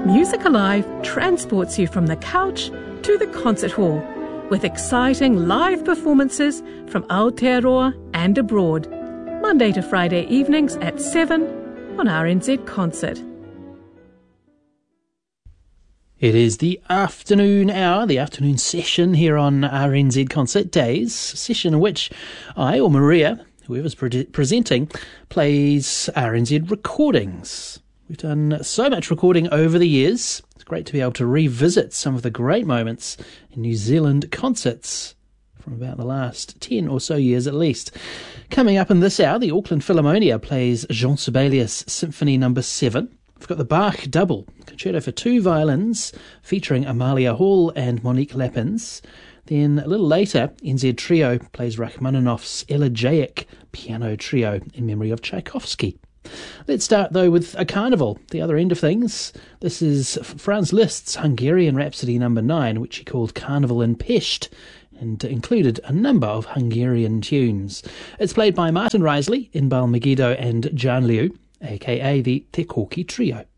Music Alive transports you from the couch to the concert hall with exciting live performances from Aotearoa and abroad, Monday to Friday evenings at 7 on RNZ Concert. It is the afternoon hour, the afternoon session here on RNZ Concert Days, session in which I, or Maria, whoever's presenting, plays RNZ recordings. We've done so much recording over the years. It's great to be able to revisit some of the great moments in New Zealand concerts from about the last 10 or so years at least. Coming up in this hour, the Auckland Philharmonia plays Jean Sibelius Symphony No. 7. We've got the Bach Double, concerto for 2 violins, featuring Amalia Hall and Monique Lappins. Then a little later, NZ Trio plays Rachmaninoff's Elegiac Piano Trio in memory of Tchaikovsky. Let's start, though, with a carnival, the other end of things. This is Franz Liszt's Hungarian Rhapsody No. 9, which he called Carnival in Pest, and included a number of Hungarian tunes. It's played by Martin Risley, Inbal Megiddo and Jan Liu, a.k.a. the Te Koki Trio.